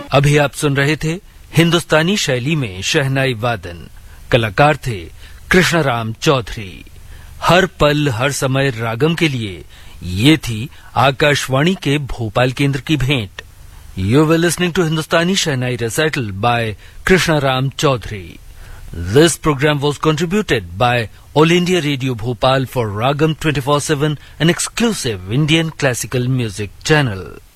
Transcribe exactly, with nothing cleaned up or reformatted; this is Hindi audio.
अभी आप सुन रहे थे हिंदुस्तानी शैली में शहनाई वादन। कलाकार थे कृष्णराम चौधरी। हर पल हर समय रागम के लिए ये थी आकाशवाणी के भोपाल केंद्र की भेंट। You were listening to Hindustani shehnai रेसाइटल bye Krishnaram Chaudhary. This program was contributed by All India Radio Bhopal for Ragam twenty-four seven, an exclusive Indian classical music channel.